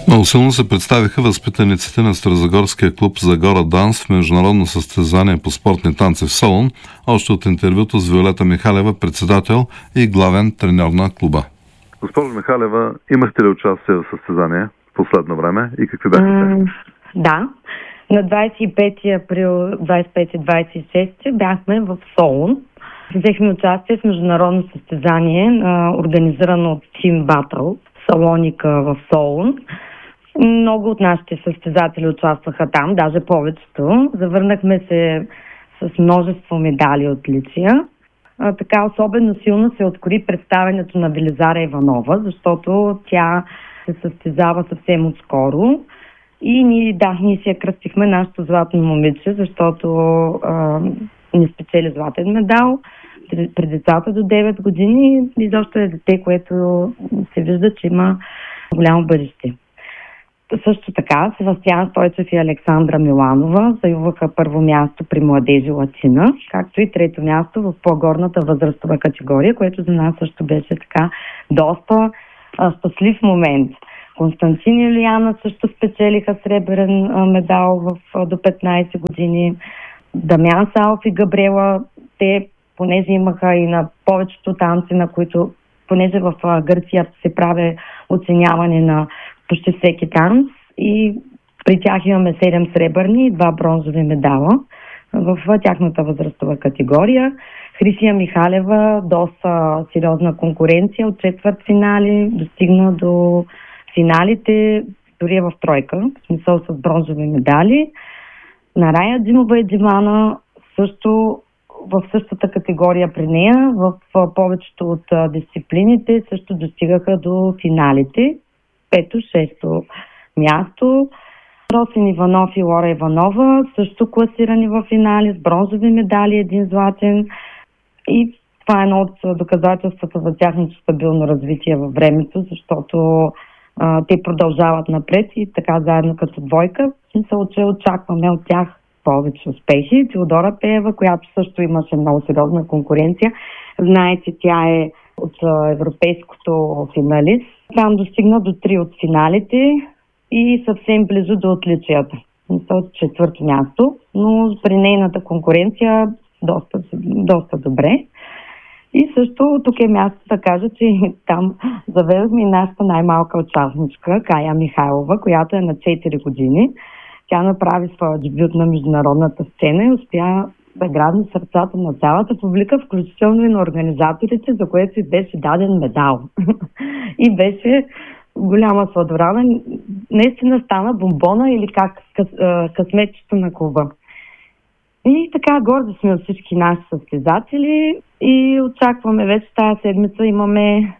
Много силно се представиха възпитаниците на Старозагорския клуб Загора Данс в международно състезание по спортни танци в Солун, още от интервюто с Виолета Михалева, председател и главен треньор на клуба. Госпожо Михалева, имахте ли участие в състезание в последно време и какви бяха те? Да. На 25 април 25-26 бяхме в Солун. Взехме участие в международно състезание, организирано от Team Battle Салоника в Солун. Много от нашите състезатели участваха там, даже повечето. Завърнахме се с множество медали и отличия. Така особено силно се откори представянето на Велизара Иванова, защото тя се състезава съвсем отскоро. И ние си я кръстихме нашето златно момиче, защото ни спечели златен медал при децата до 9 години и защо е дете, което се вижда, че има голямо бъдеще. Също така, Севастиян Стойчев и Александра Миланова завоюваха първо място при младежи латина, както и трето място в по-горната възрастова категория, което за нас също беше така доста щастлив момент. Константин и Илияна също спечелиха сребърен медал до 15 години. Дамян Саов и Габриела, те, понеже имаха и на повечето танци, на които, понеже в Гърция се прави оценяване на почти всеки танц и при тях имаме 7 сребърни и 2 бронзови медала в тяхната възрастова категория. Хрисия Михалева, доста сериозна конкуренция от четвъртфинали, достигна до финалите, дори е в тройка, в смисъл с бронзови медали. Нарая Димова и Димана също в същата категория при нея, в повечето от дисциплините също достигаха до финалите. 5-6 място. Росен Иванов и Лора Иванова също класирани в финали с бронзови медали, един златен. И това е едно от доказателствата за тяхното стабилно развитие във времето, защото те продължават напред и така заедно като двойка. Смисъл, че очакваме от тях повече успехи. Теодора Пеева, която също имаше много сериозна конкуренция. Знаете, тя е от европейското финалист. Там достигна до 3 от финалите и съвсем близо до отличията. От 4-то място, но при нейната конкуренция доста добре. И също тук е място да кажа, че там заведохме и нашата най-малка участничка, Кая Михайлова, която е на 4 години. Тя направи своя дебют на международната сцена и успя да грабне сърцата на цялата публика, включително и на организаторите, за което и беше даден медал. И беше голяма сладорана. Наистина стана бомбона или как късметчето на клуба. И така горди сме от всички наши състезатели и очакваме вече тази седмица имаме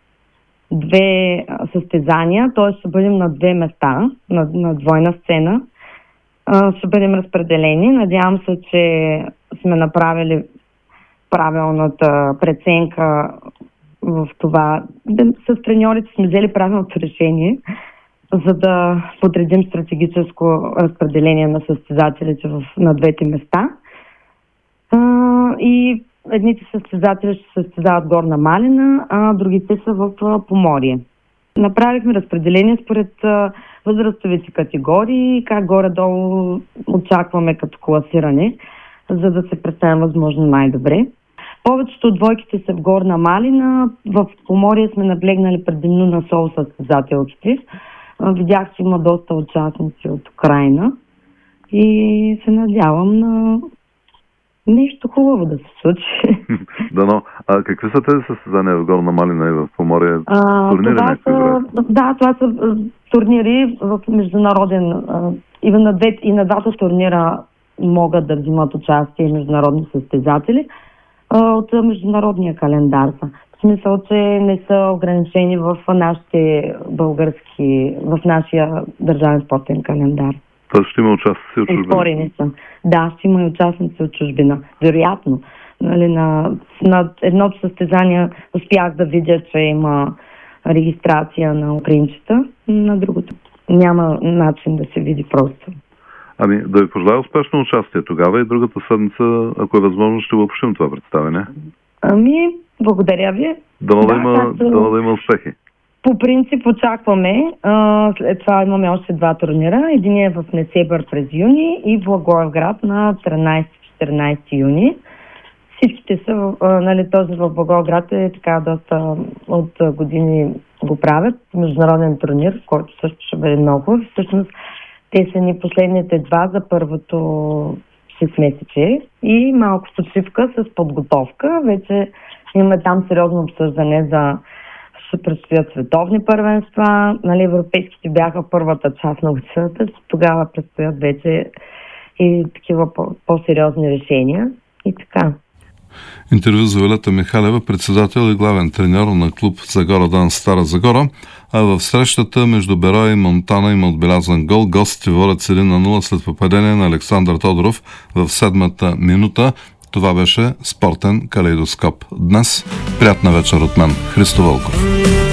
2 състезания, т.е. ще бъдем на 2 места, на двойна сцена. Ще бъдем разпределени. Надявам се, че сме направили правилната преценка в това. С треньорите сме взели правилното решение, за да подредим стратегическо разпределение на състезателите на двете места. И едните състезатели ще се състезават Горна Малина, а другите са в Поморие. Направихме разпределение според възрастовите категории, как горе-долу очакваме като класиране, за да се представим възможно най-добре. Повечето от двойките са в Горна Малина, в Поморие сме наблегнали предимно на соло състезателците. Видях, че има доста участници от Украйна и се надявам на нещо хубаво да се случи. Дано. А какви са тези състезания в Горна Малина и в Поморие? Турнири това са турнири в международен. И на двата турнира могат да взимат участие международни състезатели от международния календар. В смисъл, че не са ограничени в нашия държавен спортен календар. Тоест ще има участници от чужбина? Отворени са. Да, ще има и участници от чужбина. Вероятно. На едното състезание успях да видя, че има регистрация на украинчета, на другото няма начин да се види просто. Да ви пожелая успешно участие тогава и другата седмица, ако е възможно, ще обобщим това представяне. Благодаря ви. Дано да има успехи. По принцип очакваме. След това имаме още 2 турнира. Единият е в Несебър през юни и в Благоевград на 13-14 юни. Всичките са, този в Благоевград е така доста от години го правят. Международен турнир, който също ще бъде много. Всъщност те са ни последните 2 за първото 6 месече и малко почивка с подготовка. Вече имаме там сериозно обсъждане за ще предстоят световни първенства. Европейските бяха първата част на годината. Тогава предстоят вече и такива по-сериозни решения. И така. Интервю с Виолета Михалева, председател и главен треньор на клуб Загора Данс Стара Загора. А в срещата между Бероя и Монтана има отбелязан гол. Гостите водят 1-0 след попадение на Александър Тодоров в 7-та минута. Това беше спортен калейдоскоп. Днес приятна вечер от мен, Христо Вълков.